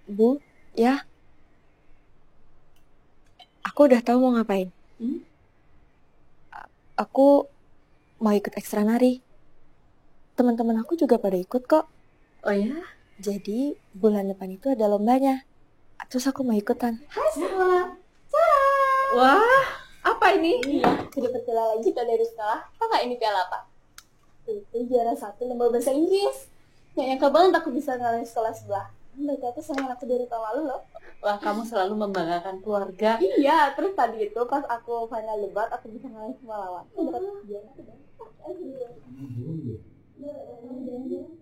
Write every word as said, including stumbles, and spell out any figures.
Bu, ya, aku udah tahu mau ngapain. Hmm? Aku mau ikut ekstra nari. Teman-teman aku juga pada ikut kok. Oh ya? Jadi bulan depan itu ada lombanya. Terus aku mau ikutan. Hai semua. Sarah. Wah, apa ini? Iya, sudah percaya lagi kita dari sekolah. Tau gak ini piala apa? Itu juara satu lomba bahasa Inggris. Gak nyangka banget aku bisa ngalahin sekolah sebelah. Mereka tuh sama aku dari tahun lalu loh. Wah, kamu selalu membanggakan keluarga. Iya, terus tadi itu pas aku final debat aku bisa ngalahin semua lawan. Aku dapat juara.